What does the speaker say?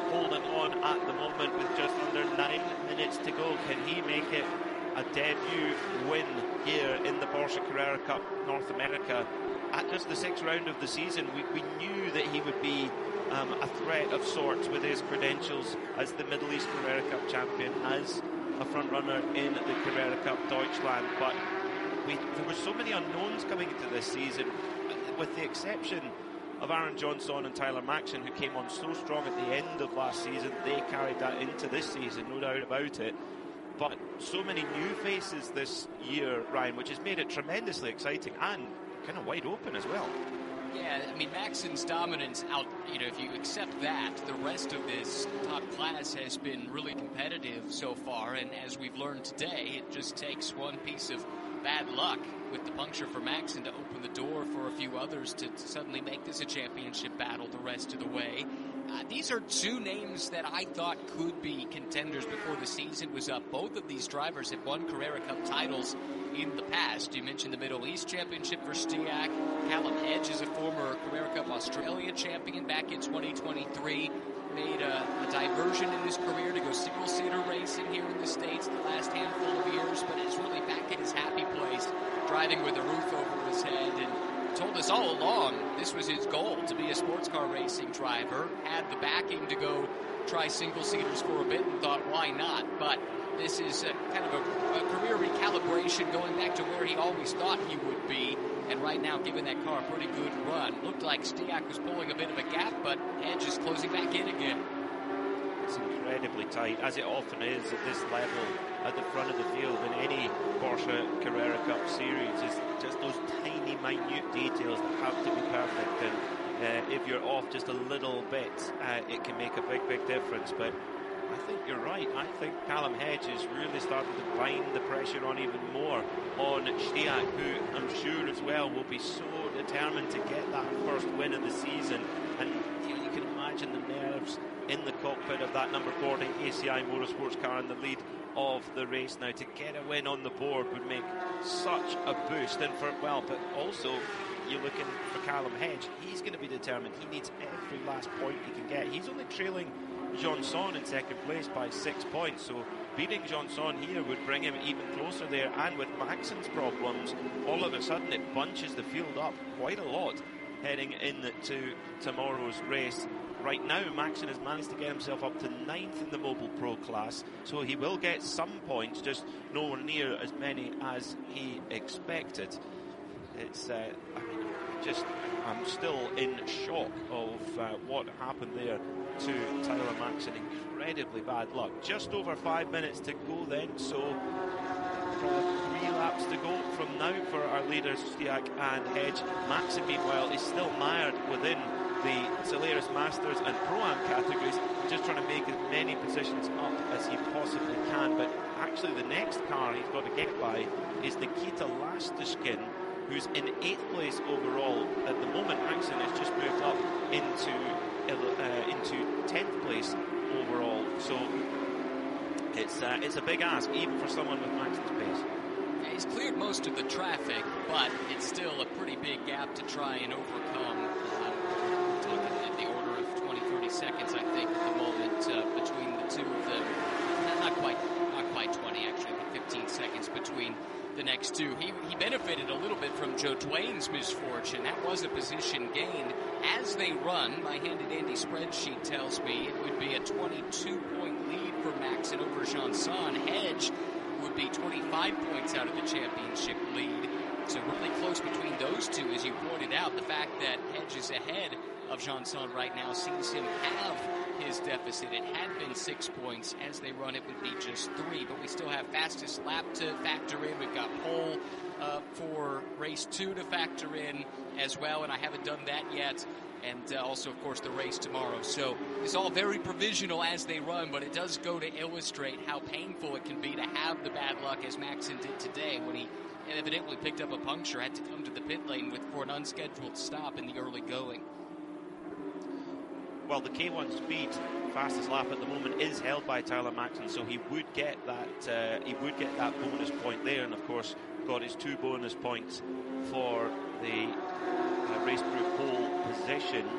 holding on at the moment with just under 9 minutes to go. Can he make it a debut win here in the Porsche Carrera Cup North America at just the 6th round of the season? We knew that he would be a threat of sorts with his credentials as the Middle East Carrera Cup champion, as a front runner in the Carrera Cup Deutschland, but there were so many unknowns coming into this season, with the exception of Aaron Johnson and Tyler Maxson, who came on so strong at the end of last season. They carried that into this season, no doubt about it. But so many new faces this year, Ryan, which has made it tremendously exciting and kind of wide open as well. Yeah, I mean, Maxson's dominance out, if you accept that, the rest of this top class has been really competitive so far. And as we've learned today, it just takes one piece of bad luck with the puncture for Maxson to open the door for a few others to suddenly make this a championship battle the rest of the way. These are two names that I thought could be contenders before the season was up. Both of these drivers have won Carrera Cup titles in the past. You mentioned the Middle East Championship for Stiak. Callum Hedge is a former Carrera Cup Australia champion back in 2023. Made a diversion in his career to go single-seater racing here in the States the last handful of years, but is really back at his happy place, driving with a roof over his head, and told us all along this was his goal, to be a sports car racing driver. Had the backing to go try single-seaters for a bit and thought, why not? But this is kind of a career recalibration, going back to where he always thought he would be. And right now, giving that car a pretty good run. Looked like Stiak was pulling a bit of a gap, but Hedge is closing back in again. It's incredibly tight, as it often is at this level at the front of the field in any Porsche Carrera Cup series. It's just those tiny, minute details that have to be perfect. And if you're off just a little bit, it can make a big, big difference. But I think you're right. I think Callum Hedge is really starting to bind the pressure on even more on Stiak, who I'm sure as well will be so determined to get that first win of the season. And you can imagine the nerves in the cockpit of that number 40 ACI Motorsports car in the lead of the race now. To get a win on the board would make such a boost. And but also you're looking for Callum Hedge. He's going to be determined. He needs every last point he can get. He's only trailing Johnson in second place by 6 points, so beating Johnson here would bring him even closer there. And with Maxson's problems, all of a sudden it bunches the field up quite a lot heading into tomorrow's race. Right now, Maxson has managed to get himself up to 9th in the Mobile Pro class, so he will get some points, just nowhere near as many as he expected. It's, I'm still in shock of what happened there to Tyler Maxson. Incredibly bad luck. Just over 5 minutes to go then, so probably 3 laps to go from now for our leaders, Stiak and Hedge. Maxson, meanwhile, is still mired within the Solaris Masters and Pro-Am categories, just trying to make as many positions up as he possibly can. But actually the next car he's got to get by is Nikita Lastishkin, who's in 8th place overall. At the moment, Maxson has just moved up into 10th place overall. So it's a big ask, even for someone with Maxson's pace. Yeah, he's cleared most of the traffic, but it's still a pretty big gap to try and overcome. Talking in the order of 20, 30 seconds, I think, at the moment, between the two of them. Not quite 20, actually, but 15 seconds between the next two. He benefited a little bit from Joe Twain's misfortune. That was a position gained. As they run, my handy-dandy spreadsheet tells me it would be a 22-point lead for Maxson over Janson. Hedge would be 25 points out of the championship lead. So really close between those two, as you pointed out. The fact that Hedge is ahead of Janson right now sees him have his deficit. It had been 6 points. As they run, it would be just 3. But we still have fastest lap to factor in. We've got pole for race 2 to factor in as well, and I haven't done that yet. And also, of course, the race tomorrow. So it's all very provisional as they run, but it does go to illustrate how painful it can be to have the bad luck as Maxson did today when he evidently picked up a puncture, had to come to the pit lane for an unscheduled stop in the early going. Well, the K1 Speed fastest lap at the moment is held by Tyler Maxson, so he would get that bonus point there, and of course got his 2 bonus points for the race group pole position.